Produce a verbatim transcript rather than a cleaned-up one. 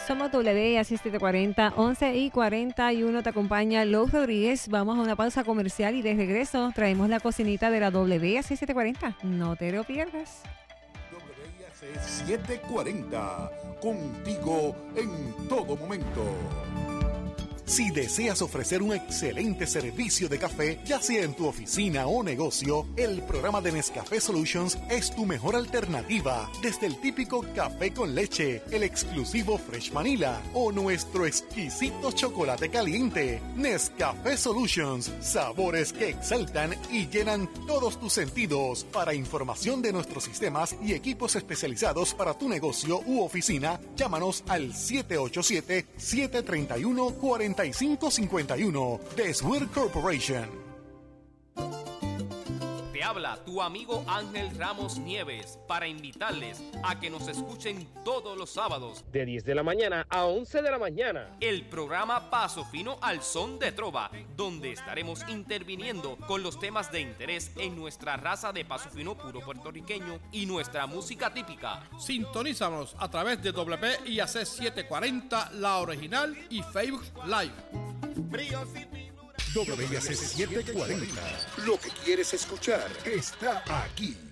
Somos W I A C setecientos cuarenta, once y cuarenta y uno. Te acompaña Lou Rodríguez. Vamos a una pausa comercial y de regreso traemos la cocinita de la W I A C setecientos cuarenta. No te lo pierdas. W I A C setecientos cuarenta, contigo en todo momento. Si deseas ofrecer un excelente servicio de café, ya sea en tu oficina o negocio, el programa de Nescafé Solutions es tu mejor alternativa. Desde el típico café con leche, el exclusivo Fresh Vanilla o nuestro exquisito chocolate caliente. Nescafé Solutions, sabores que exaltan y llenan todos tus sentidos. Para información de nuestros sistemas y equipos especializados para tu negocio u oficina, llámanos al siete ocho siete, siete tres uno, cuatro cinco cinco uno de Swear Corporation. Te habla tu amigo Ángel Ramos Nieves para invitarles a que nos escuchen todos los sábados de diez de la mañana a once de la mañana. El programa Paso Fino al Son de Trova, donde estaremos interviniendo con los temas de interés en nuestra raza de paso fino puro puertorriqueño y nuestra música típica. Sintonízanos a través de W I A C setecientos cuarenta, la original y Facebook Live. W I A C setecientos cuarenta. Lo que quieres escuchar está aquí.